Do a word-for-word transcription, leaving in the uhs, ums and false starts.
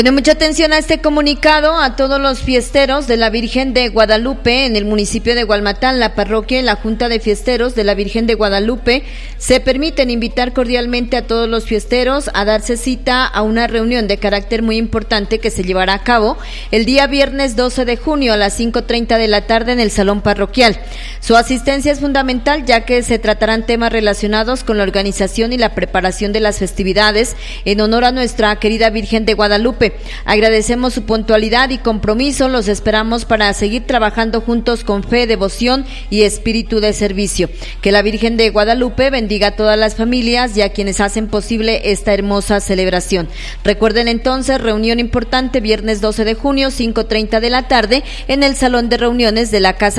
Bueno, mucha atención a este comunicado a todos los fiesteros de la Virgen de Guadalupe en el municipio de Gualmatán. La parroquia y la Junta de Fiesteros de la Virgen de Guadalupe se permiten invitar cordialmente a todos los fiesteros a darse cita a una reunión de carácter muy importante que se llevará a cabo el día viernes doce de junio a las cinco treinta de la tarde en el salón parroquial. Su asistencia es fundamental, ya que se tratarán temas relacionados con la organización y la preparación de las festividades en honor a nuestra querida Virgen de Guadalupe. Agradecemos su puntualidad y compromiso, los esperamos para seguir trabajando juntos con fe, devoción y espíritu de servicio. Que la Virgen de Guadalupe bendiga a todas las familias y a quienes hacen posible esta hermosa celebración. Recuerden entonces, reunión importante viernes doce de junio, cinco treinta de la tarde, en el salón de reuniones de la Casa